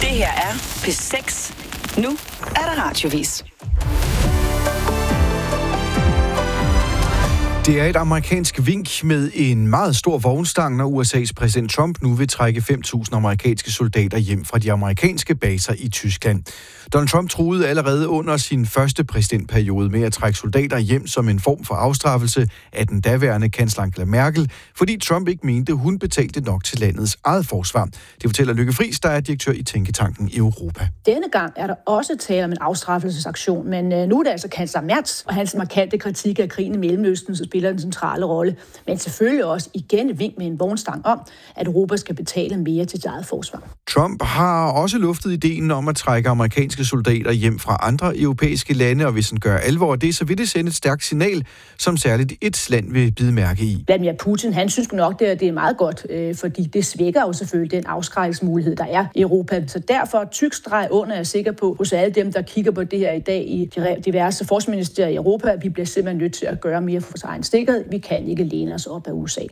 Det her er P6. Nu er der radiovis. Det er et amerikansk vink med en meget stor vognstang, når USA's præsident Trump nu vil trække 5.000 amerikanske soldater hjem fra de amerikanske baser i Tyskland. Donald Trump truede allerede under sin første præsidentperiode med at trække soldater hjem som en form for afstraffelse af den daværende kansler Angela Merkel, fordi Trump ikke mente, hun betalte nok til landets eget forsvar. Det fortæller Lykke Friis, der er direktør i Tænketanken Europa. Denne gang er der også tale om en afstraffelsesaktion, men nu er det altså kansler Merz og hans markante kritik af krigen i Mellemøsten, som spiller en centrale rolle. Men selvfølgelig også igen et vink med en vognstang om, at Europa skal betale mere til sit eget forsvar. Trump har også luftet ideen om at trække amerikanske soldater hjem fra andre europæiske lande, og hvis han gør alvor af det, så vil det sende et stærkt signal, som særligt et land vil bide mærke i. Vladimir Putin, han synes nok, det er meget godt, fordi det svækker jo selvfølgelig den afskrækkelsesmulighed, der er i Europa. Så derfor tyk streg under, er jeg sikker på, hos alle dem, der kigger på det her i dag i diverse forsvarsministerier i Europa, at vi bliver simpelthen nødt til at gøre mere for vores egen sikkerhed. Vi kan ikke læne os op af USA.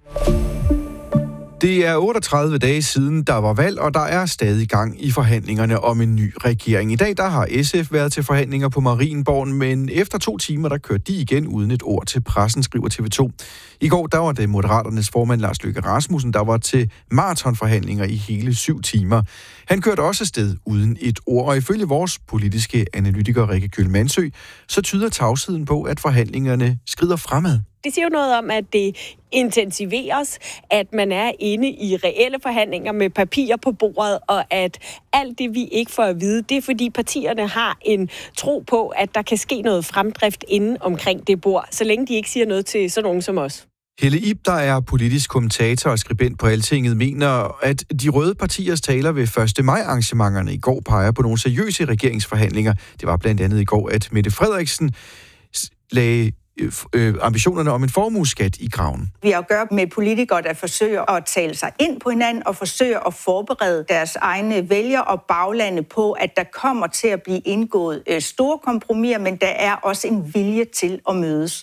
Det er 38 dage siden, der var valg, og der er stadig gang i forhandlingerne om en ny regering. I dag der har SF været til forhandlinger på Marienborg, men efter 2 timer, der kørte de igen uden et ord til pressen, skriver TV2. I går der var det Moderaternes formand Lars Løkke Rasmussen, der var til maratonforhandlinger i hele 7 timer. Han kørte også afsted uden et ord, og ifølge vores politiske analytiker Rikke Kyhl-Mansø, så tyder tavsheden på, at forhandlingerne skrider fremad. Det siger jo noget om, at det intensiveres, at man er inde i reelle forhandlinger med papirer på bordet, og at alt det, vi ikke får at vide, det er fordi partierne har en tro på, at der kan ske noget fremdrift inden omkring det bord, så længe de ikke siger noget til sådan nogen som os. Helle Ib, der er politisk kommentator og skribent på Altinget, mener, at de røde partiers taler ved 1. maj-arrangementerne i går peger på nogle seriøse regeringsforhandlinger. Det var blandt andet i går, at Mette Frederiksen lagde ambitionerne om en formueskat i graven. Vi har at gøre med politikere, der forsøger at tale sig ind på hinanden og forsøger at forberede deres egne vælgere og baglande på, at der kommer til at blive indgået store kompromiser, men der er også en vilje til at mødes.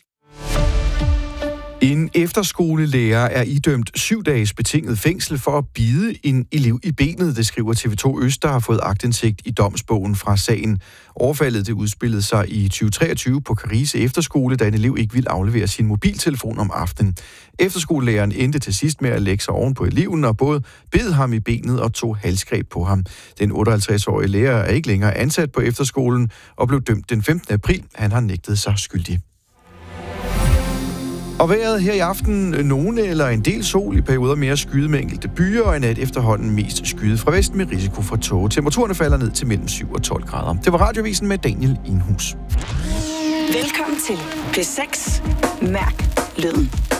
En efterskolelærer er idømt 7 dages betinget fængsel for at bide en elev i benet, det skriver TV2 Øst, der har fået aktindsigt i domsbogen fra sagen. Overfaldet det udspillede sig i 2023 på Karise Efterskole, da en elev ikke ville aflevere sin mobiltelefon om aftenen. Efterskolelæreren endte til sidst med at lægge sig oven på eleven og både bed ham i benet og tog halsgreb på ham. Den 58-årige lærer er ikke længere ansat på efterskolen og blev dømt den 15. april. Han har nægtet sig skyldig. Og vejret her i aften, nogle eller en del sol, i perioder mere skyet med enkelte byer, og i nat efterhånden mest skyet fra vest med risiko for tåge. Temperaturerne falder ned til mellem 7 og 12 grader. Det var Radiovisen med Daniel Inhus. Velkommen til P6. Mærk lyden.